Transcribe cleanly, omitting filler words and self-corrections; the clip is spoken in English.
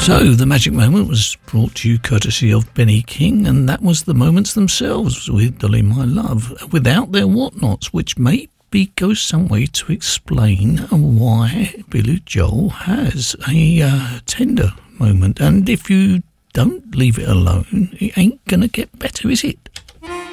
So, the magic moment was brought to you courtesy of Benny King, and that was the moments themselves with Dolly My Love, without their whatnots, which maybe goes some way to explain why Billy Joel has a tender moment. And if you don't leave it alone, it ain't gonna get better, is it?